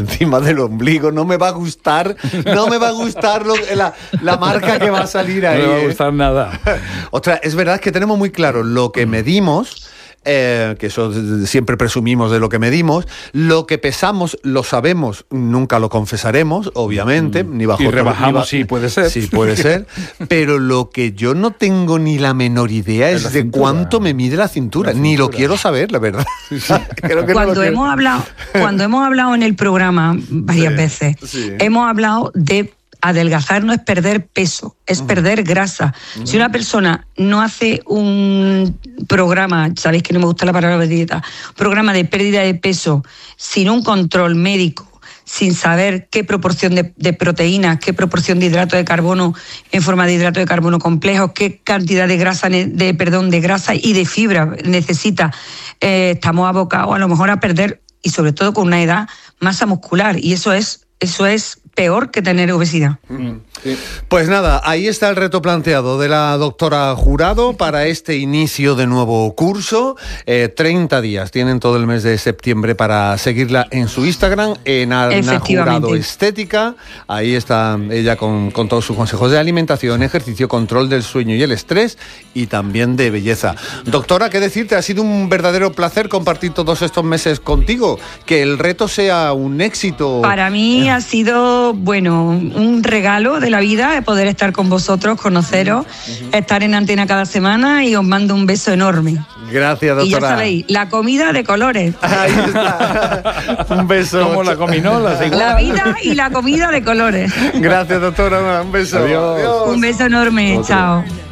encima del ombligo, no me va a gustar la marca que va a salir ahí. No me va a gustar nada. Ostras, es verdad que tenemos muy claro lo que medimos, que eso siempre presumimos de lo que medimos, lo que pesamos lo sabemos, nunca lo confesaremos, obviamente, ni bajo... Y rebajamos, sí, puede ser. Sí, puede ser, pero lo que yo no tengo ni la menor idea es de cuánto me mide la cintura, ni lo quiero saber, la verdad. Sí, sí. Creo que Cuando hemos hablado en el programa varias veces, hemos hablado de adelgazar no es perder peso, es perder grasa. Si una persona no hace un programa, sabéis que no me gusta la palabra dieta, programa de pérdida de peso sin un control médico, sin saber qué proporción de proteínas, qué proporción de hidrato de carbono en forma de hidrato de carbono complejos, qué cantidad de grasa, de grasa y de fibra necesita, estamos abocados a lo mejor a perder, y sobre todo con una edad, masa muscular, y eso es peor que tener obesidad. Sí. Pues nada, ahí está el reto planteado de la doctora Jurado para este inicio de nuevo curso. 30 días, tienen todo el mes de septiembre para seguirla en su Instagram, en Ana Jurado Estética. Ahí está ella con todos sus consejos de alimentación, ejercicio, control del sueño y el estrés, y también de belleza. Doctora, ¿qué decirte? Ha sido un verdadero placer compartir todos estos meses contigo. Que el reto sea un éxito. Para mí ha sido, bueno, un regalo de la vida de poder estar con vosotros, conoceros, estar en Antena cada semana, y os mando un beso enorme. Gracias, doctora. Y ya sabéis, la comida de colores. Ahí está. Un beso. Como la cominola. La vida y la comida de colores. Gracias, doctora. Un beso. Adiós. Un beso enorme. Chao.